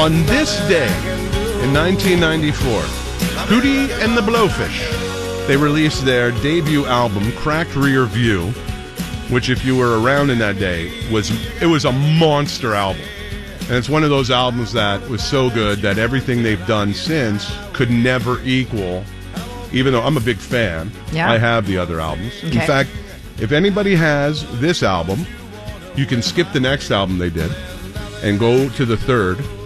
On this day, in 1994, Hootie and the Blowfish, they released their debut album, Cracked Rear View, which, if you were around in that day, was a monster album. And it's one of those albums that was so good that everything they've done since could never equal, even though I'm a big fan. Yeah. I have the other albums. Okay. In fact, if anybody has this album, you can skip the next album they did and go to the third.